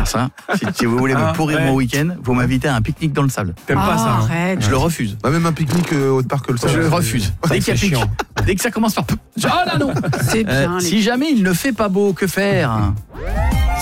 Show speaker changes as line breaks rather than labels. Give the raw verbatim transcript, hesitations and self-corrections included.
ça. Si, si vous voulez
Ah,
me pourrir
ouais.
mon week-end, vous m'invitez à un pique-nique dans le sable.
T'aimes pas ça, hein?
Arrête.
Je le refuse.
Bah, même un pique-nique euh, au parc que le
Je le refuse. Dès qu'il y a
c'est
pique-
chiant.
dès que ça commence par... Oh là non.
C'est bien.
Euh,
les-
si jamais il ne fait pas beau, que faire ?